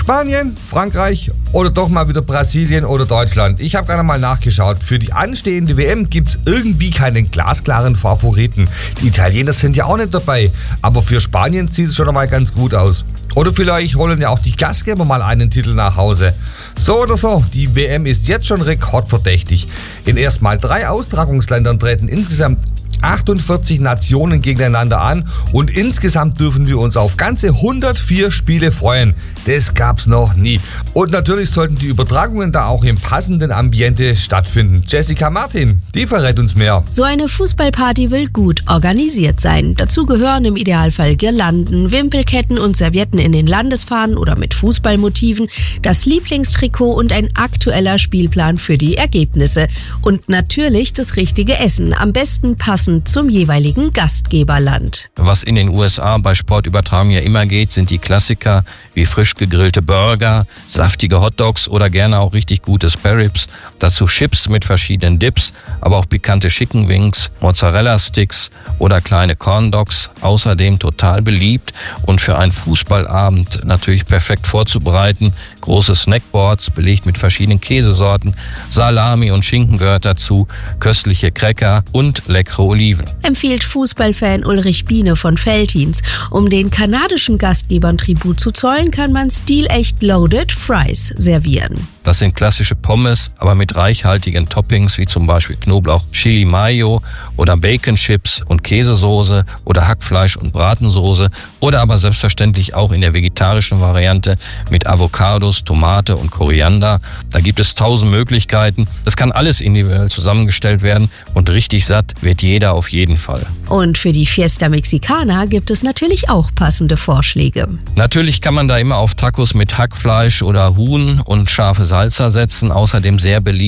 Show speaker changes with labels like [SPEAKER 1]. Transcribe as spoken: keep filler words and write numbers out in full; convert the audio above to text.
[SPEAKER 1] Spanien, Frankreich oder doch mal wieder Brasilien oder Deutschland? Ich habe gerade mal nachgeschaut. Für die anstehende W M gibt es irgendwie keinen glasklaren Favoriten. Die Italiener sind ja auch nicht dabei, aber für Spanien sieht es schon einmal ganz gut aus. Oder vielleicht holen ja auch die Gastgeber mal einen Titel nach Hause. So oder so, die W M ist jetzt schon rekordverdächtig. In erst mal drei Austragungsländern treten insgesamt achtundvierzig Nationen gegeneinander an und insgesamt dürfen wir uns auf ganze hundertvier Spiele freuen. Das gab's noch nie. Und natürlich sollten die Übertragungen da auch im passenden Ambiente stattfinden. Jessica Martin, die verrät uns mehr.
[SPEAKER 2] So eine Fußballparty will gut organisiert sein. Dazu gehören im Idealfall Girlanden, Wimpelketten und Servietten in den Landesfahnen oder mit Fußballmotiven, das Lieblingstrikot und ein aktueller Spielplan für die Ergebnisse. Und natürlich das richtige Essen, am besten passend zum jeweiligen Gastgeberland.
[SPEAKER 3] Was in den U S A bei Sportübertragungen ja immer geht, sind die Klassiker wie frisch gegrillte Burger, saftige Hotdogs oder gerne auch richtig gute Spare-Ribs. Dazu Chips mit verschiedenen Dips, aber auch pikante Chicken Wings, Mozzarella-Sticks oder kleine Corn Dogs. Außerdem total beliebt und für einen Fußballabend natürlich perfekt vorzubereiten. Große Snackboards, belegt mit verschiedenen Käsesorten, Salami und Schinken gehört dazu, köstliche Cracker und leckere Oliven.
[SPEAKER 2] Empfiehlt Fußballfan Ulrich Biene von Veltins. Um den kanadischen Gastgebern Tribut zu zollen, kann man stilecht Loaded Fries servieren.
[SPEAKER 3] Das sind klassische Pommes, aber mit reichhaltigen Toppings wie zum Beispiel Knoblauch, Chili Mayo oder Bacon Chips und Käsesoße oder Hackfleisch und Bratensoße oder aber selbstverständlich auch in der vegetarischen Variante mit Avocados, Tomate und Koriander. Da gibt es tausend Möglichkeiten. Das kann alles individuell zusammengestellt werden und richtig satt wird jeder auf jeden Fall.
[SPEAKER 2] Und für die Fiesta Mexicana gibt es natürlich auch passende Vorschläge.
[SPEAKER 3] Natürlich kann man da immer auf Tacos mit Hackfleisch oder Huhn und scharfe Salsa setzen, außerdem sehr beliebt